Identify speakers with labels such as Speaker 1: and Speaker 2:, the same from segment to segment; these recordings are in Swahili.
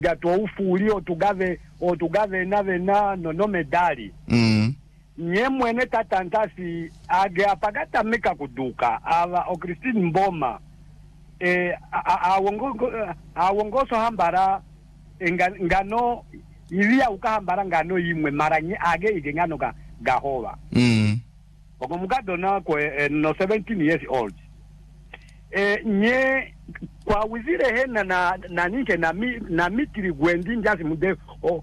Speaker 1: gato ufuli otugave nave na no medali. Nye mwene tatantasi age apagata meka kuduka ava o Christine Mboma awongoso hambara ngano ilia ukahambara ngano imwe maranye age igengano gahova. Okomugado na kwe no 17 years old. Nye kwa wizire hena na nike na mitiri gwendi njasi mude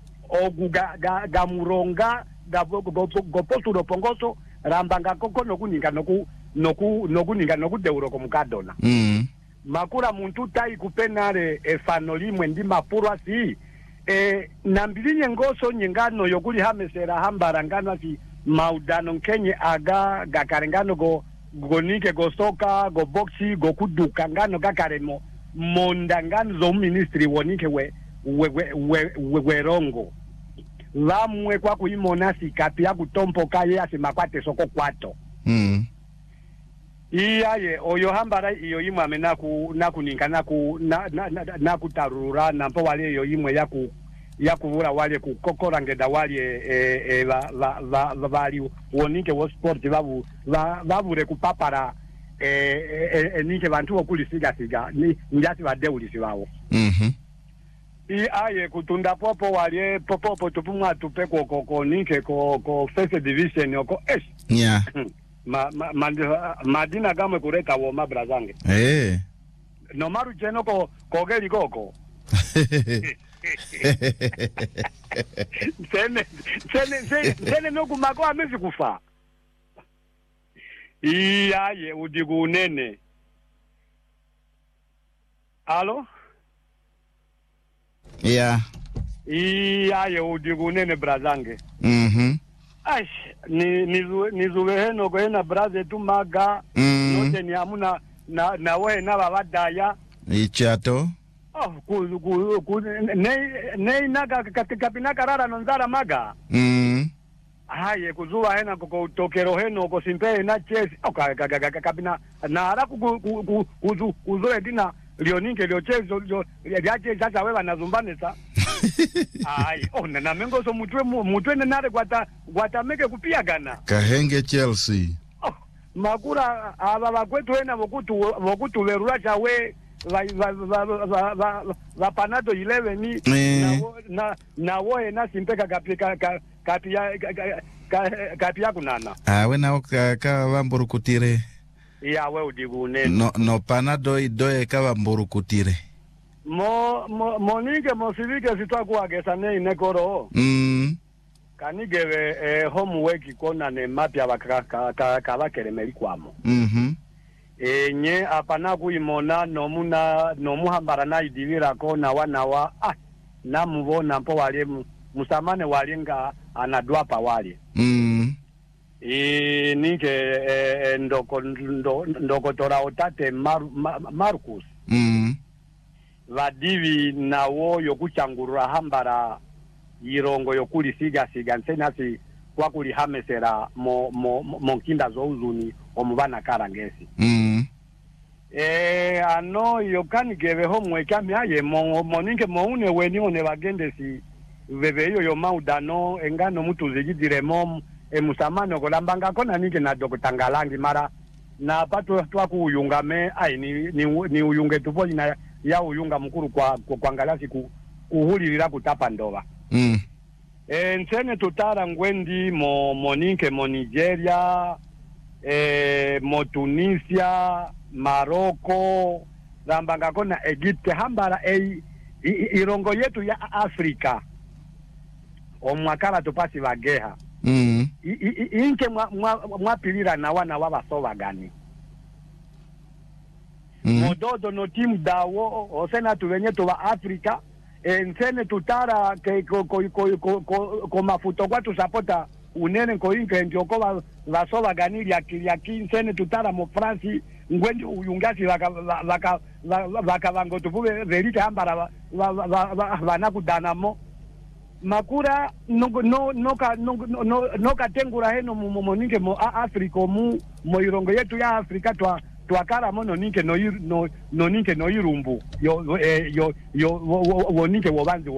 Speaker 1: gamuronga goposu do pongoso rambanga koko nokuninga deuro komukadona. Makura muntu tai kupenare fanoli mwendi mapurwa si nambilinye ngoso nyengano yokuli hamesera hambara ngano si maudano nkenye aga gakarengano go nike go soka go boxi go kuduka ngano gakaremo mondangano zo ministry wonike we rongo vamwe kwa kuimona sikapi ya kutompo kaye asimakwate soko kwato. Iyaye oyo hambara iyo imwe amenaku nakuninga nakutarura nampo wale iyo imwe ya kuvura wale kukokora ngeda wale vali wonike wo sport vavure kupapara nike vantu okuli siga ni njasi vadeulisi wao. Aye kutunda popo wale popo tupumwa tupeko ko nike ko first division yoko
Speaker 2: yeah.
Speaker 1: Madina gamwe kureta woma brazange no maru cheno kogeli koko sene no kumako amezi kufa. Iyaye udigu nene. Alo?
Speaker 2: Yeah.
Speaker 1: Iyaye udigu nene brazange. Aish, nizuwe heno kohena braze tumaga note ni amuna na we na babadaya
Speaker 2: ichato
Speaker 1: nei naga kapina karara nonzara maga haye kuzuwa hena kutokero heno kosimpe na chesi kapina na ara kuzuwe dina lioninge liochezo liache sasa wewa nazumbanesa. Ai, na mengo so mutwe nenare gwata meke kupia gana.
Speaker 2: Kahenge Chelsea.
Speaker 1: Makura aba kwetu hena vokutu verura chawe va panado 11 na woe na simpeka kapia kunana.
Speaker 2: We na ka vamburukutire.
Speaker 1: Ya we udigune.
Speaker 2: No panado idoe ka vamburukutire.
Speaker 1: Monike mosivike sitwa kuagesa nei nekoro. Kanigeve homework kona ne mapya bakakabakere meri kwamo. Nye apana kuimona nomuhambara na idivira kona wanawa namubona mpo wale musamane walinga anadwapa wale. Nike ndoko tora otate Marcus. Vadivi nawo yokuchangurura hambara yirongo yokuli siga nsenasi kwa kuli hamesera monkinda zo uzuni omubana karangesi. Ano yokani geve homwe kami aye moninke moune weni one bagendesi veve yo maudano engano mutu zigidire musamano kolambanga kona nike na dokutangalangi mara na patu twaku uyungame ai ni uyunge tupo ya uyunga mkuru kwa ngalasi kuhulilira kutapa ndova. Nsene tutara ngwendi moninke mo Nigeria, mo Tunisia, Maroko, rambanga kona Egypte hambara irongo yetu ya Afrika. Omwakala tupasi wageha. Inke mwapilira na wana wabasowa gani. Mododo no timu dawo osena tuwenye tuwa Afrika nsene tutara ko mafuto kwa tusapota unene ko inke njoko vasowa gani ya nsene tutara mo France ngwendi uyungasi vaka vango tuvuwe verite hambara vanakudanamo makura noka tengura heno moninke mo Afrika mo irongo yetu ya Afrika twakara mono ninke no ninke no irumbu yo woninke wobanzi